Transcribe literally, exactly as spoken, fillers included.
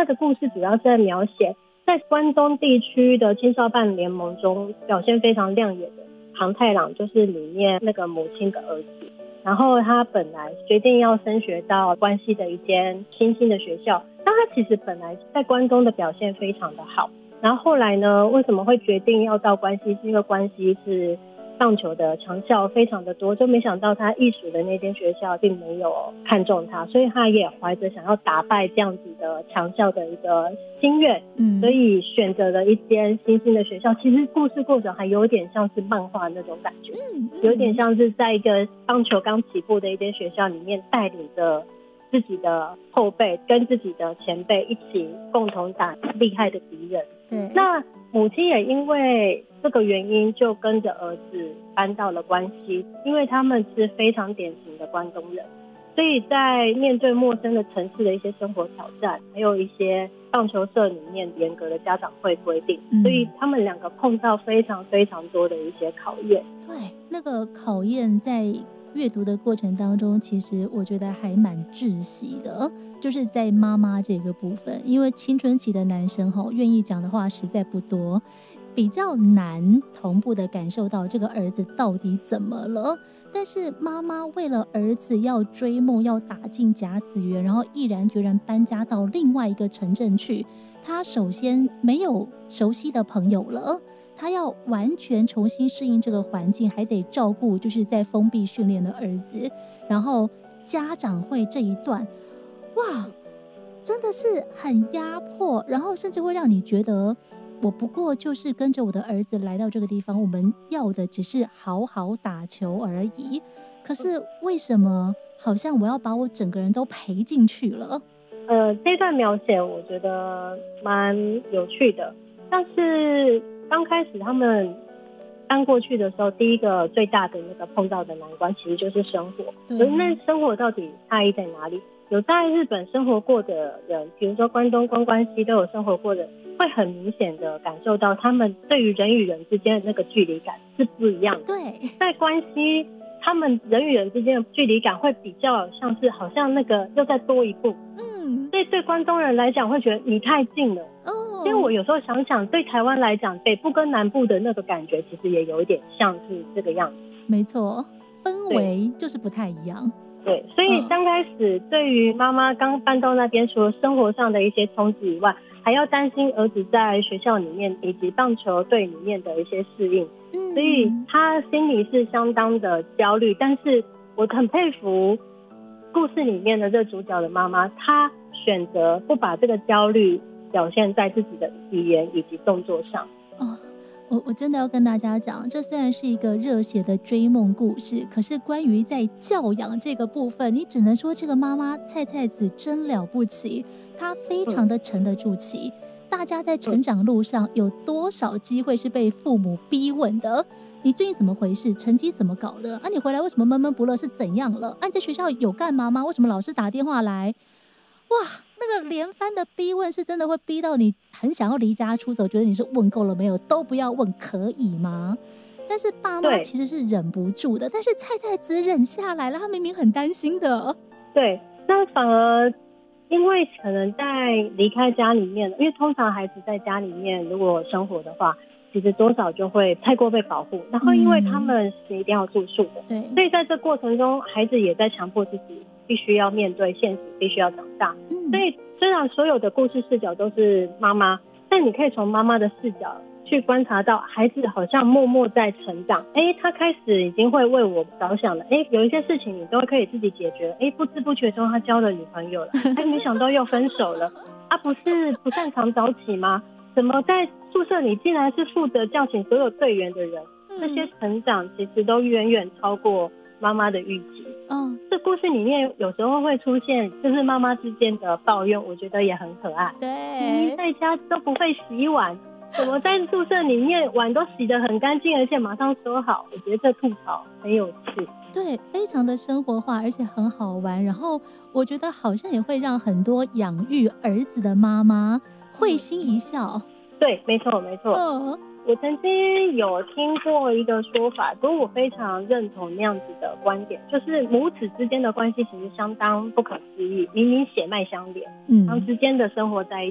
他的故事主要是在描写在关东地区的青少办联盟中表现非常亮眼的航太郎，就是里面那个母亲的儿子。然后他本来决定要升学到关西的一间新兴的学校，但他其实本来在关东的表现非常的好。然后后来呢，为什么会决定要到关西？是因为关西是棒球的强校非常的多，就没想到他艺属的那间学校并没有看中他，所以他也怀着想要打败这样子的强校的一个心愿，嗯，所以选择了一间新兴的学校。其实故事过程还有点像是漫画那种感觉，嗯，有点像是在一个棒球刚起步的一间学校里面，带领着自己的后辈跟自己的前辈一起共同打厉害的敌人。对，那母亲也因为这个原因就跟着儿子搬到了关西，因为他们是非常典型的关东人，所以在面对陌生的城市的一些生活挑战，还有一些棒球社里面严格的家长会规定，嗯，所以他们两个碰到非常非常多的一些考验。 对，那个考验在阅读的过程当中，其实我觉得还蛮窒息的，就是在妈妈这个部分，因为青春期的男生吼愿意讲的话实在不多，比较难同步的感受到这个儿子到底怎么了。但是妈妈为了儿子要追梦，要打进甲子园，然后毅然决然搬家到另外一个城镇去，他首先没有熟悉的朋友了，他要完全重新适应这个环境，还得照顾就是在封闭训练的儿子，然后家长会这一段，哇，真的是很压迫，然后甚至会让你觉得我不过就是跟着我的儿子来到这个地方，我们要的只是好好打球而已，可是为什么好像我要把我整个人都赔进去了？ 呃，这段描写我觉得蛮有趣的，但是刚开始他们搬过去的时候，第一个最大的那个碰到的难关其实就是生活。可是那生活到底差异在哪里？有在日本生活过的人，比如说关东、关关西都有生活过的人，会很明显的感受到他们对于人与人之间的那个距离感是不一样的。 对， 在关西他们人与人之间的距离感会比较像是好像那个又再多一步，嗯，所以对关东人来讲会觉得你太近了哦。因为我有时候想想，对台湾来讲，北部跟南部的那个感觉其实也有一点像是这个样子。 没错，氛围就是不太一样。 对，所以刚开始对于妈妈刚搬到那边，除了生活上的一些冲击以外，还要担心儿子在学校里面以及棒球队里面的一些适应，嗯，所以他心里是相当的焦虑。但是我很佩服故事里面的这主角的妈妈，她选择不把这个焦虑表现在自己的语言以及动作上。 哦，我我真的要跟大家讲，这虽然是一个热血的追梦故事，可是关于在教养这个部分，你只能说这个妈妈菜菜子真了不起，她非常的沉得住气。嗯，大家在成长路上有多少机会是被父母逼问的？你最近怎么回事？成绩怎么搞的？啊，你回来为什么闷闷不乐？是怎样了？啊，你在学校有干嘛吗？为什么老师打电话来？哇，那个连番的逼问是真的会逼到你很想要离家出走，觉得你是问够了没有，都不要问，可以吗？但是爸妈其实是忍不住的，但是菜菜子忍下来了，他明明很担心的。 对，那反而因为可能在离开家里面，因为通常孩子在家里面如果生活的话，其实多少就会太过被保护，然后因为他们是一定要住宿的，对，所以在这过程中孩子也在强迫自己必须要面对现实，必须要长大，嗯，所以虽然所有的故事视角都是妈妈，但你可以从妈妈的视角去观察到孩子好像默默在成长，哎，他开始已经会为我着想了，哎，有一些事情你都可以自己解决，哎，不知不觉中他交了女朋友了，哎，没想到又分手了，啊，不是不擅长早起吗？怎么在宿舍里竟然是负责叫醒所有队员的人？这些成长其实都远远超过妈妈的预期。嗯，这故事里面有时候会出现就是妈妈之间的抱怨，我觉得也很可爱。 对， 明明在家都不会洗碗，怎么在宿舍里面碗都洗得很干净，而且马上收好？我觉得这吐槽很有趣。 对，非常的生活化，而且很好玩。然后我觉得好像也会让很多养育儿子的妈妈会心一笑。 对，没错没错。嗯，我曾经有听过一个说法，不过我非常认同那样子的观点，就是母子之间的关系其实相当不可思议，明明血脉相连，嗯，长时间的生活在一